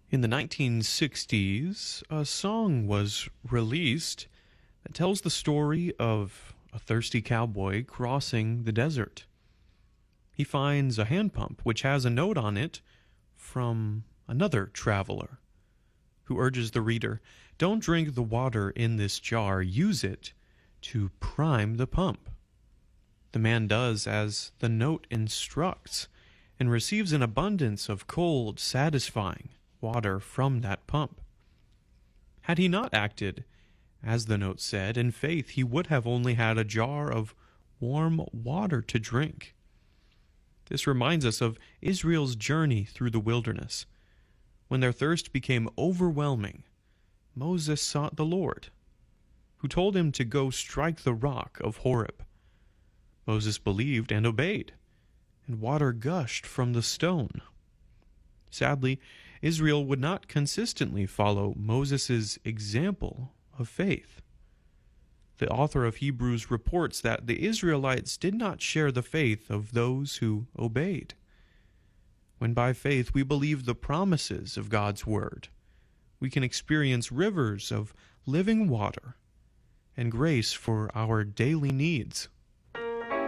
In the 1960s, a song was released that tells the story of a thirsty cowboy crossing the desert. He finds a hand pump which has a note on it from another traveler who urges the reader, "Don't drink the water in this jar, use it to prime the pump." The man does as the note instructs and receives an abundance of cold, satisfying water from that pump. Had he not acted as the note said in faith, he would have only had a jar of warm water to drink. This reminds us of Israel's journey through the wilderness. When their thirst became overwhelming, Moses sought the Lord, who told him to go strike the rock of Horeb. Moses believed and obeyed, and water gushed from the stone. Sadly, Israel would not consistently follow Moses' example of faith. The author of Hebrews reports that the Israelites did not share the faith of those who obeyed. When by faith we believe the promises of God's word, we can experience rivers of living water and grace for our daily needs.